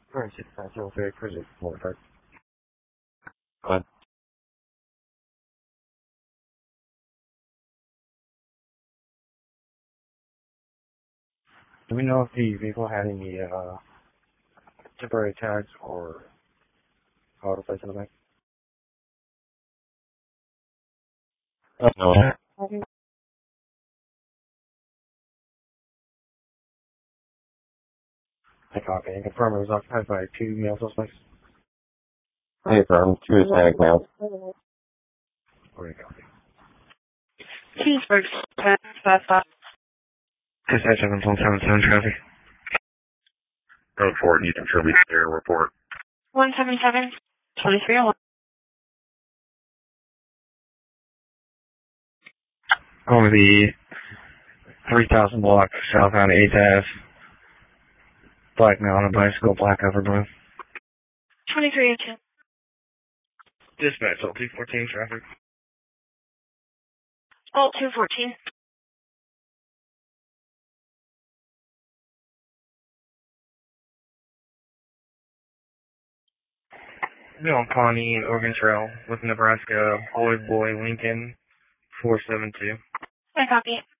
Alright, 6-0, cruising, more card. Go ahead. Do we know if the vehicle had any, temporary tags or auto plates in the back? No. I copy. And confirm it was occupied by 2 male suspects? I confirm 2 Hispanic males. Where do you copy? Kingsburg, 5-5. Dispatch 777 traffic. Report, you can be there, report. 177, 2301. Over the 3000 block, southbound 8th Ave. Black male on a bicycle, black cover blue. 2302. Dispatch, 214 traffic. Alt 214. Bill and Connie, Oregon Trail, with Nebraska, Boy, Lincoln, 472. I copy.